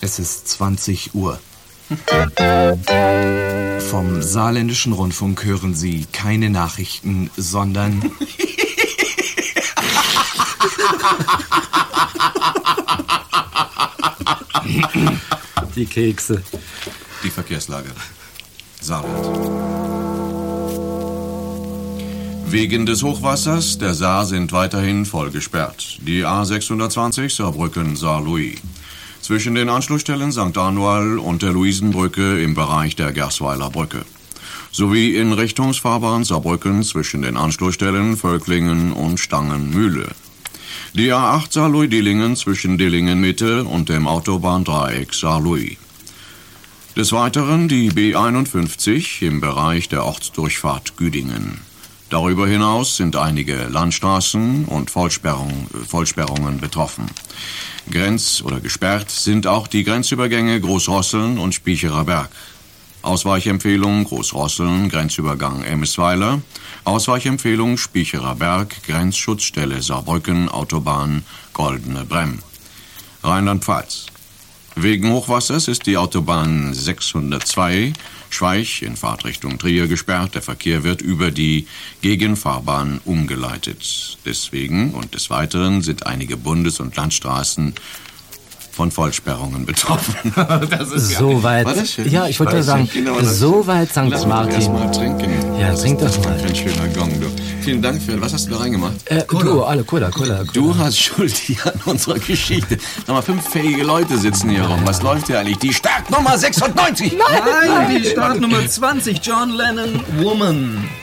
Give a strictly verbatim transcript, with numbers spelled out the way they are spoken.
Es ist zwanzig Uhr. Vom Saarländischen Rundfunk hören Sie keine Nachrichten, sondern... Die Kekse. Die Verkehrslage. Saarland. Wegen des Hochwassers der Saar sind weiterhin voll gesperrt. Die A sechshundertzwanzig Saarbrücken-Saarlouis. Zwischen den Anschlussstellen Sankt Anual und der Luisenbrücke im Bereich der Gersweiler Brücke. Sowie in Richtungsfahrbahn Saarbrücken zwischen den Anschlussstellen Völklingen und Stangenmühle. Die A acht Saarlouis-Dillingen zwischen Dillingen-Mitte und dem Autobahndreieck Saarlouis. Des Weiteren die B einundfünfzig im Bereich der Ortsdurchfahrt Güdingen. Darüber hinaus sind einige Landstraßen und Vollsperrung, Vollsperrungen betroffen. Grenz- oder gesperrt sind auch die Grenzübergänge Großrosseln und Spiecherer Berg. Ausweichempfehlung Großrosseln, Grenzübergang Emmesweiler. Ausweichempfehlung Spiecherer Berg, Grenzschutzstelle Saarbrücken, Autobahn Goldene Bremm. Rheinland-Pfalz. Wegen Hochwassers ist die Autobahn sechshundertzwei Schweich in Fahrtrichtung Trier gesperrt. Der Verkehr wird über die Gegenfahrbahn umgeleitet. Deswegen und des Weiteren sind einige Bundes- und Landstraßen von Vollsperrungen betroffen. Das ist so weit. Ja, ich wollte sagen, so weit Sankt Martin. Lass mal trinken. Ja, das trink ist, doch mal. Das ist ein schöner Gong, du. Vielen Dank für... Was hast du da reingemacht? Äh, du, alle Cola, Cola, Cola. Du hast Schuld hier an unserer Geschichte. Sag mal, fünf fähige Leute sitzen hier rum. Was läuft hier eigentlich? Die Startnummer sechsundneunzig! Nein, die Startnummer zwanzig, John Lennon, Woman.